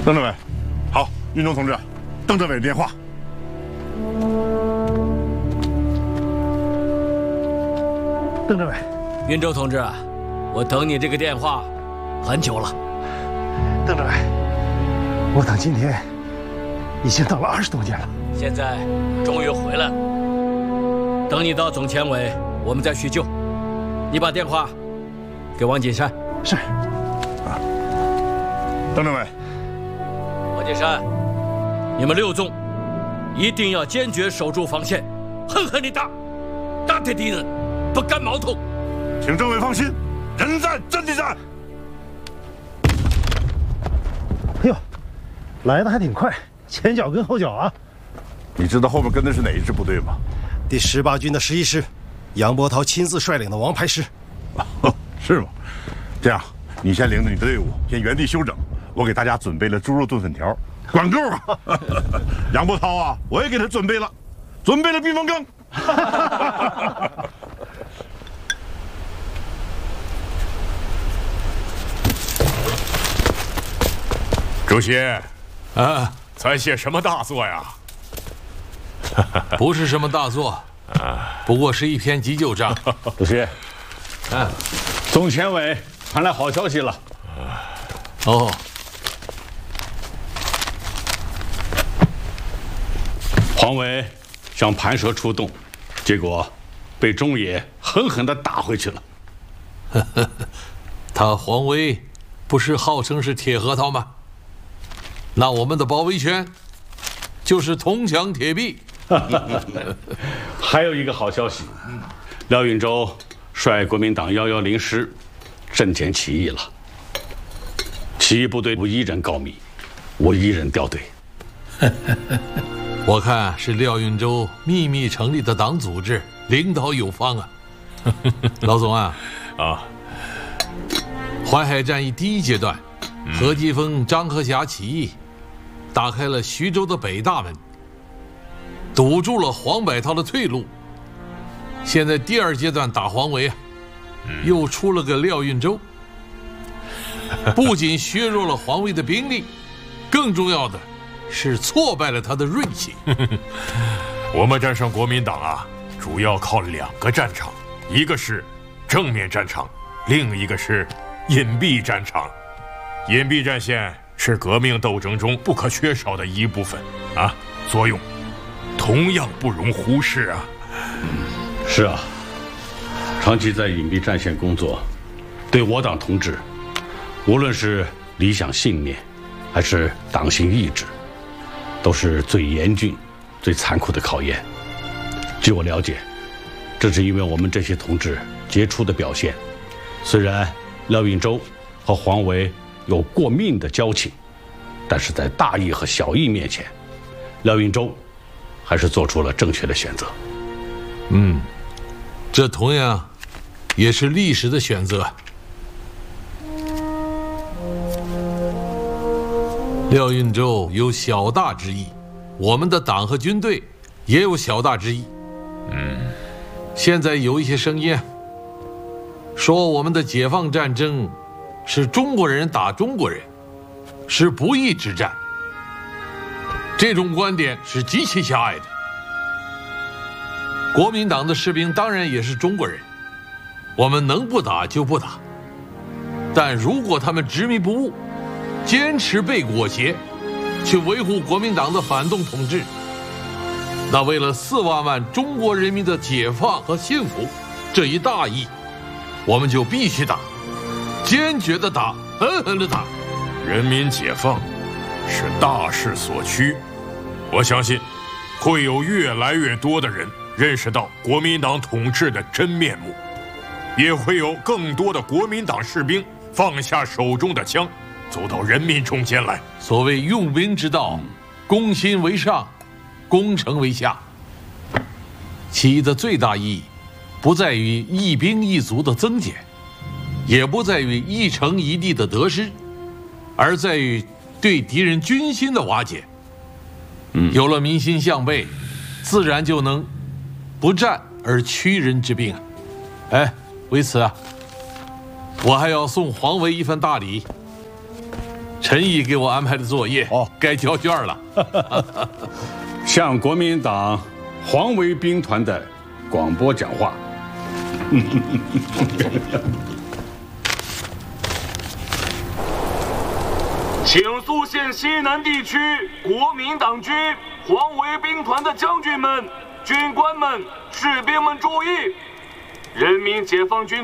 邓政委，好，运忠同志，邓政委的电话。 邓政委， 运忠同志，我等你这个电话很久了。 邓政委，我等今天已经等了20多年了， 现在终于回来了。等你到总前委，我们再叙旧。你把电话给王锦山。 是。 啊，邓政委， 王锦山，你们6纵一定要坚决守住防线，狠狠地打，打退敌人，不甘矛头。 请政委放心，人在阵地战。 哎呦，来的还挺快，前脚跟后脚啊！ 你知道后面跟的是哪一支部队吗？ 第18军的11师，杨伯涛亲自率领的王牌师。 是吗？这样，你先领着你的队伍先原地休整，我给大家准备了猪肉炖粉条，管够啊！杨伯涛啊，我也给他准备了避风羹。 主席，啊，咱写什么大作呀？ 不是什么大作，不过是一篇急救章。 主席，总前委传来好消息了。 哦， 黄维想盘蛇出洞，结果被中野狠狠地打回去了。 他黄维不是号称是铁核桃吗？那我们的包围圈就是铜墙铁壁。 还有一个好消息，廖运周率国民党110师镇歼起义了。起义部队无一人告密，我一人调队。 我看是廖运周秘密成立的党组织，领导有方啊。老总啊，淮海战役第1阶段，何继峰、张鹤霞起义，打开了徐州的北大门，堵住了黄百韬的退路。现在第2阶段打黄维啊，又出了个廖运周，不仅削弱了黄维的兵力，更重要的是挫败了他的锐气。 我们战胜国民党啊，主要靠2个战场，一个是正面战场，另一个是隐蔽战场。隐蔽战线是革命斗争中不可缺少的一部分啊，作用同样不容忽视啊。 是啊，长期在隐蔽战线工作，对我党同志，无论是理想信念，还是党性意志，都是最严峻、最残酷的考验。据我了解，正是因为我们这些同志杰出的表现，虽然廖运周和黄维有过命的交情，但是在大义和小义面前，廖运周还是做出了正确的选择。 这同样也是历史的选择。廖运周有小大之意，我们的党和军队也有小大之意。现在有一些声音说我们的解放战争是中国人打中国人，是不义之战。这种观点是极其狭隘的。国民党的士兵当然也是中国人，我们能不打就不打。但如果他们执迷不悟，坚持背裹挟，去维护国民党的反动统治，那为了4万万中国人民的解放和幸福这一大义，我们就必须打，坚决的打，狠狠的打。 人民解放是大势所趋，我相信会有越来越多的人认识到国民党统治的真面目，也会有更多的国民党士兵放下手中的枪，走到人民中间来。 所谓用兵之道，攻心为上，攻城为下。起义的最大意义，不在于一兵一卒的增减，也不在于一城一地的得失，而在于对敌人军心的瓦解。有了民心向背，自然就能不战而屈人之兵啊！哎，为此啊，我还要送黄维一份大礼。 陈毅给我安排的作业，该交卷了。 向国民党黄维兵团的广播讲话。 请宿县西南地区国民党军黄维兵团的将军们、军官们、士兵们注意，人民解放军